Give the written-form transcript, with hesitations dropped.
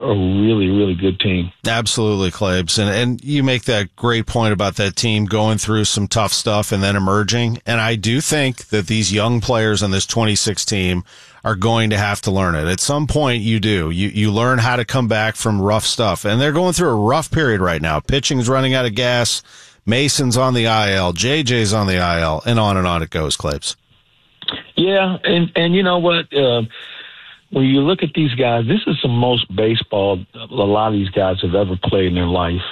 a really, really good team. Absolutely, Claibs. And you make that great point about that team going through some tough stuff and then emerging. And I do think that these young players on this 26 team are going to have to learn it. At some point, you do. You learn how to come back from rough stuff. And they're going through a rough period right now. Pitching's running out of gas. Mason's on the IL. JJ's on the IL. And on it goes, Claibs. Yeah, and you know what? When you look at these guys, this is the most baseball a lot of these guys have ever played in their life.